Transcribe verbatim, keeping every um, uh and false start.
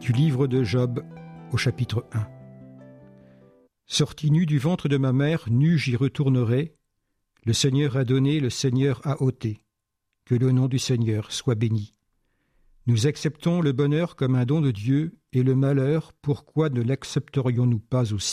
Du livre de Job au chapitre un. Sorti nu du ventre de ma mère, nu j'y retournerai. Le Seigneur a donné, le Seigneur a ôté. Que le nom du Seigneur soit béni. Nous acceptons le bonheur comme un don de Dieu, et le malheur, pourquoi ne l'accepterions-nous pas aussi ?